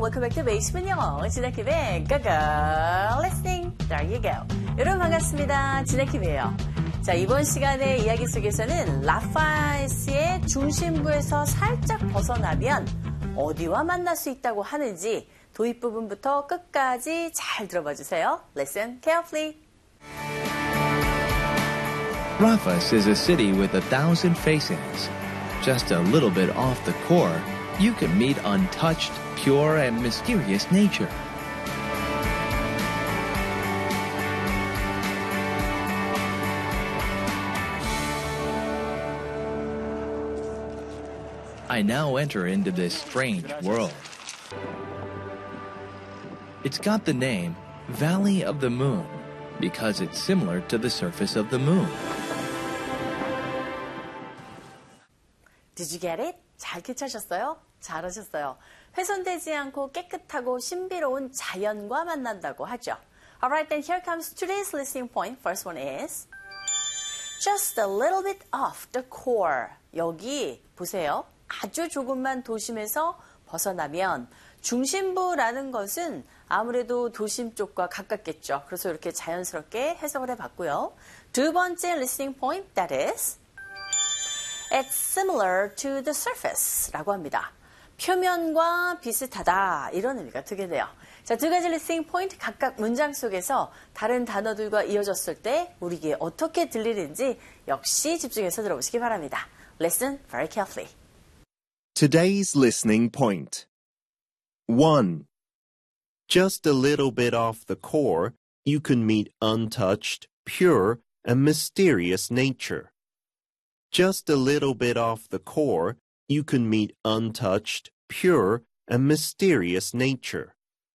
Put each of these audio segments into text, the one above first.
welcome back to 베이스맨 영어 진아킴의 Go Listening. There you go. 여러분 반갑습니다. 진아킴이에요. 자, 이번 시간의 이야기 속에서는 라파에스의 중심부에서 살짝 벗어나면 어디와 만날 수 있다고 하는지 도입 부분부터 끝까지 잘 들어봐 주세요. Listen carefully. Rafas is a city with 1,000 faces. Just a little bit off the core, you can meet untouched, pure, and mysterious nature. I now enter into this strange world. It's got the name Valley of the Moon because it's similar to the surface of the moon. Did you get it? 잘 캐치하셨어요? 잘하셨어요. 훼손되지 않고 깨끗하고 신비로운 자연과 만난다고 하죠. Alright, then here comes today's listening point. First one is just a little bit off the core. 여기 보세요. 아주 조금만 도심에서 벗어나면 중심부라는 것은 아무래도 도심 쪽과 가깝겠죠. 그래서 이렇게 자연스럽게 해석을 해봤고요. 두 번째 listening point, that is it's similar to the surface 라고 합니다. 표면과 비슷하다 이런 의미가 되겠네요. 자, 두 가지 listening point 각각 문장 속에서 다른 단어들과 이어졌을 때 우리에게 어떻게 들리는지 역시 집중해서 들어보시기 바랍니다. Listen very carefully. Today's listening point. 1. Just a little bit off the core, you can meet untouched, pure, and mysterious nature. Just a little bit off the core, you can meet untouched, pure, and mysterious nature.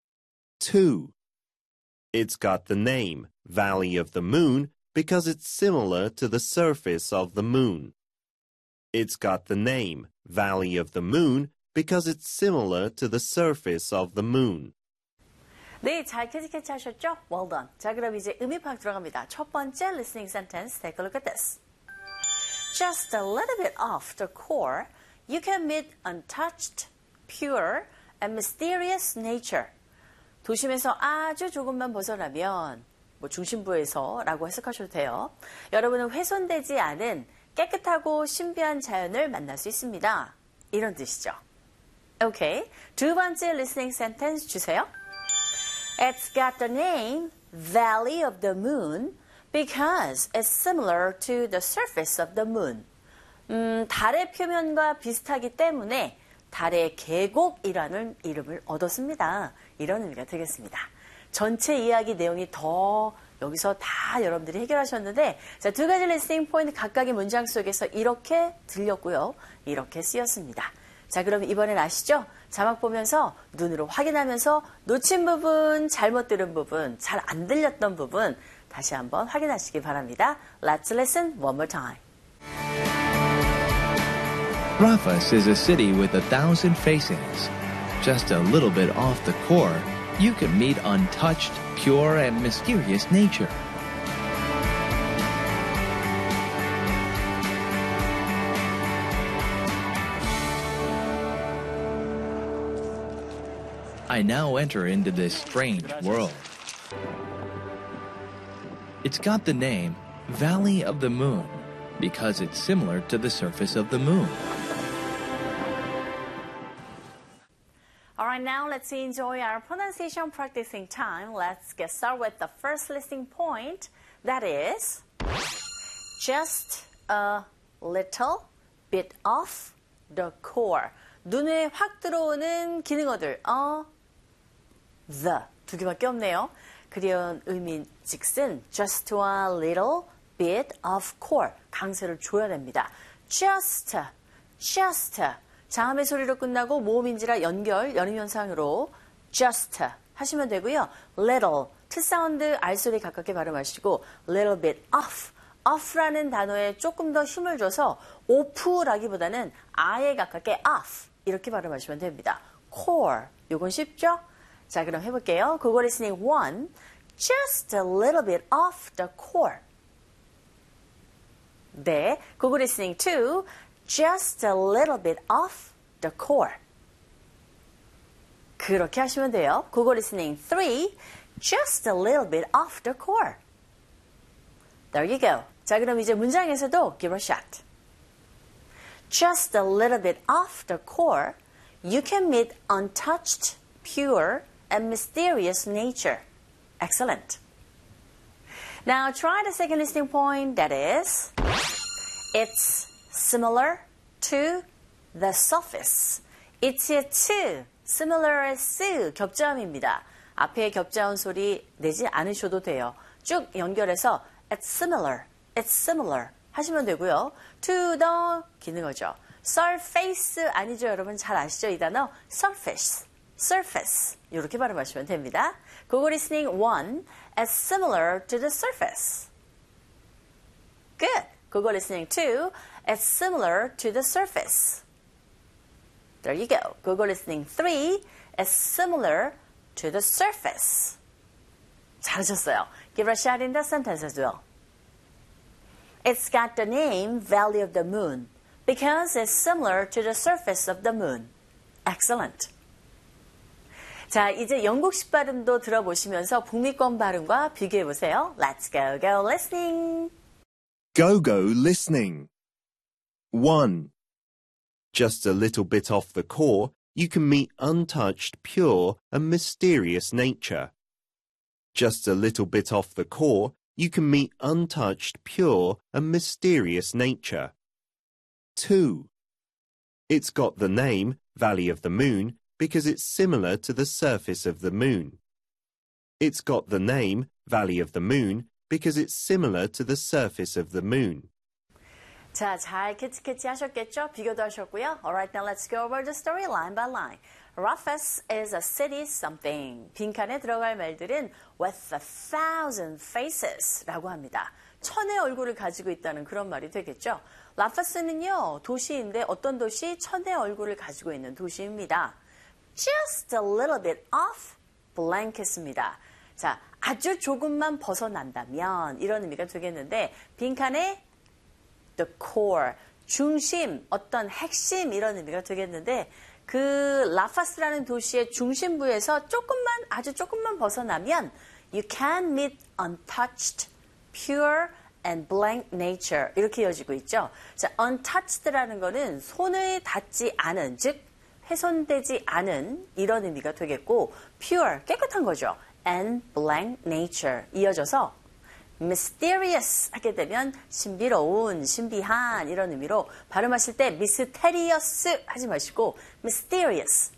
2. It's got the name Valley of the Moon because it's similar to the surface of the moon. It's got the name Valley of the Moon because it's similar to the surface of the moon. 네, 잘 캐치하셨죠? Well done. 자, 그럼 이제 의미 파악 들어갑니다. 첫 번째 listening sentence, take a look at this. Just a little bit off the core, you can meet untouched, pure, and mysterious nature. 도심에서 아주 조금만 벗어나면 중심부에서라고 해석하셔도 돼요. 여러분은 훼손되지 않은 깨끗하고 신비한 자연을 만날 수 있습니다. 이런 뜻이죠. 오케이, 두 번째 listening sentence 주세요. It's got the name Valley of the Moon because it's similar to the surface of the moon. 달의 표면과 비슷하기 때문에 달의 계곡이라는 이름을 얻었습니다. 이런 의미가 되겠습니다. 전체 이야기 내용이 더 여기서 다 여러분들이 해결하셨는데, 자, 두 가지 리스닝 포인트 각각의 문장 속에서 이렇게 들렸고요. 이렇게 쓰였습니다. 자, 그럼 이번엔 아시죠? 자막 보면서 눈으로 확인하면서 놓친 부분, 잘못 들은 부분, 잘 안 들렸던 부분 다시 한번 확인하시기 바랍니다. Let's listen one more time. Rafas is a city with 1,000 faces. Just a little bit off the core, you can meet untouched, pure, and mysterious nature. I now enter into this strange world. It's got the name Valley of the Moon because it's similar to the surface of the moon. All right, now let's enjoy our pronunciation practicing time. Let's get started with the first listening point. That is just a little bit off the core. 눈에 확 들어오는 기능어들. the 두 개밖에 없네요. 그런 의미즉슨 just a little bit of core. 강세를 줘야 됩니다. just. 자음의 소리로 끝나고 모음인지라 연음현상으로 just 하시면 되고요. little, t사운드 R소리 가깝게 발음하시고 little bit off라는 단어에 조금 더 힘을 줘서 off라기보다는 R에 가깝게 off 이렇게 발음하시면 됩니다. core, 요건 쉽죠? 자, 그럼 해볼게요. 국어 리스닝 1, just a little bit off the core. 네, 국어 리스닝 2, just a little bit off the core. 그렇게 하시면 돼요. 국어 리스닝 3, just a little bit off the core. There you go. 자, 그럼 이제 문장에서도 give a shot. Just a little bit off the core, you can meet untouched, pure, and mysterious nature. Excellent. Now try the second listening point, that is, it's similar to the surface. It's to, similar as, 겹자음입니다. 앞에 겹자음 소리 내지 않으셔도 돼요. 쭉 연결해서 it's similar 하시면 되고요. to the 기능어죠. surface 아니죠, 여러분 잘 아시죠? 이 단어 surface 이렇게 발음하시면 됩니다. 국어 리스닝 1, as similar to the surface. Good. 국어 리스닝 2, as similar to the surface. There you go. 국어 리스닝 3, as similar to the surface. 잘하셨어요. Give a shot in the sentence as well. It's got the name Valley of the Moon because it's similar to the surface of the moon. Excellent. 자, 이제 영국식 발음도 들어보시면서 북미권 발음과 비교해보세요. Let's go listening. Go listening. 1. Just a little bit off the core, you can meet untouched, pure, and mysterious nature. Just a little bit off the core, you can meet untouched, pure, and mysterious nature. 2. It's got the name Valley of the Moon because it's similar to the surface of the moon. It's got the name Valley of the Moon because it's similar to the surface of the moon. 자, 잘 캐치 하셨겠죠? 비교도 하셨고요. Alright, now let's go over the story line by line. Rufus is a city something. 빈칸에 들어갈 말들은 with 1,000 faces 라고 합니다. 1000의 얼굴을 가지고 있다는 그런 말이 되겠죠. 라파스는요, 도시인데 어떤 도시? 1000의 얼굴을 가지고 있는 도시입니다. Just a little bit off blanket입니다. 자, 아주 조금만 벗어난다면 이런 의미가 되겠는데 빈칸에 the core, 중심, 어떤 핵심 이런 의미가 되겠는데 그 라파스라는 도시의 중심부에서 아주 조금만 벗어나면 you can meet untouched, pure and blank nature 이렇게 이어지고 있죠. 자, untouched라는 거는 손을 닿지 않은, 즉 훼손되지 않은 이런 의미가 되겠고 pure, 깨끗한 거죠. and blank nature 이어져서 mysterious 하게 되면 신비로운, 신비한 이런 의미로 발음하실 때 mysterious 하지 마시고 mysterious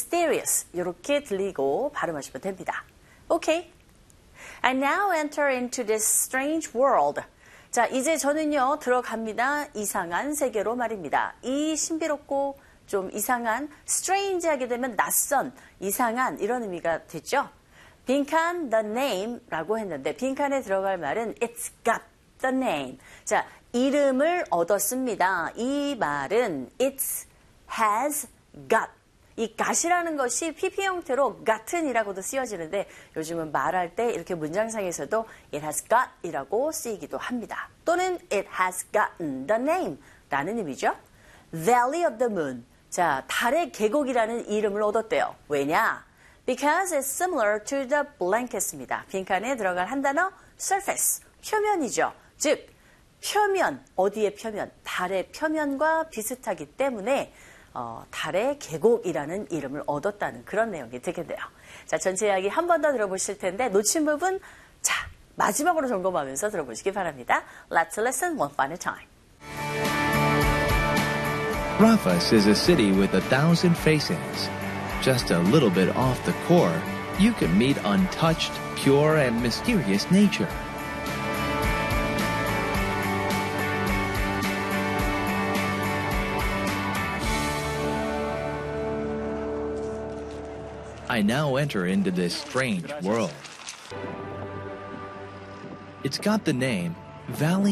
이렇게 들리고 발음하시면 됩니다. Okay. I now enter into this strange world. 자, 이제 저는요 들어갑니다. 이상한 세계로 말입니다. 이 신비롭고 좀 이상한 strange 하게 되면 낯선, 이상한 이런 의미가 됐죠. 빈칸 the name라고 했는데 빈칸에 들어갈 말은 it's got the name. 자, 이름을 얻었습니다. 이 말은 it has got. 이 got이라는 것이 PP 형태로 got은이라고도 쓰여지는데 요즘은 말할 때 이렇게 문장상에서도 it has got 이라고 쓰이기도 합니다. 또는 it has gotten the name 라는 의미죠. Valley of the Moon. 자, 달의 계곡이라는 이름을 얻었대요. 왜냐? Because it's similar to the blanket입니다. 빈칸에 들어갈 한 단어 surface, 표면이죠. 즉, 표면, 어디의 표면? 달의 표면과 비슷하기 때문에 달의 계곡이라는 이름을 얻었다는 그런 내용이 되겠네요. 자, 전체 이야기 한 번 더 들어보실 텐데 놓친 부분 자, 마지막으로 점검하면서 들어보시기 바랍니다. Let's listen one final time. Rufus is a city with 1,000 faces. Just a little bit off the core, you can meet untouched, pure, and mysterious nature. I now enter into this strange world. It's got the name Valley